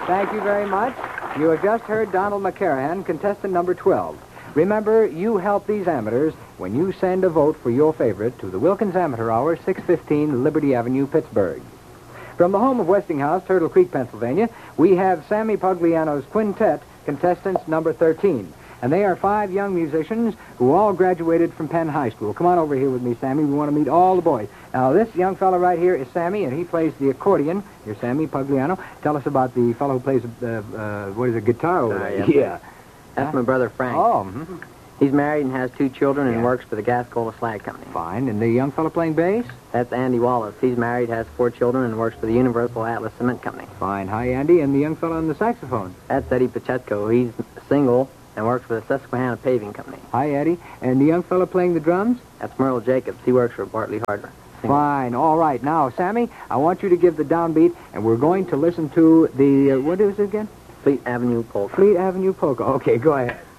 Thank you very much. You have just heard Donald McCarahan, contestant number 12. Remember, you help these amateurs when you send a vote for your favorite to the Wilkins Amateur Hour, 615 Liberty Avenue, Pittsburgh. From the home of Westinghouse, Turtle Creek, Pennsylvania, we have Sammy Pugliano's quintet, contestants number 13. And they are 5 young musicians who all graduated from Penn High School. Come on over here with me, Sammy. We want to meet all the boys. Now, this young fellow right here is Sammy, and he plays the accordion. Here's Sammy Pugliano. Tell us about the fellow who plays, guitar over there? Yeah. That's my brother, Frank. Oh, mm-hmm. He's married and has 2 children and works for the Gascola Slag Company. Fine. And the young fellow playing bass? That's Andy Wallace. He's married, has 4 children, and works for the Universal Atlas Cement Company. Fine. Hi, Andy. And the young fellow on the saxophone? That's Eddie Pacheco. He's single and works for the Susquehanna Paving Company. Hi, Eddie. And the young fellow playing the drums? That's Merle Jacobs. He works for Bartley Hardware. Fine. All right. Now, Sammy, I want you to give the downbeat, and we're going to listen to the, what is it again? Fleet Avenue Polka. Fleet Avenue Polka. Okay, go ahead.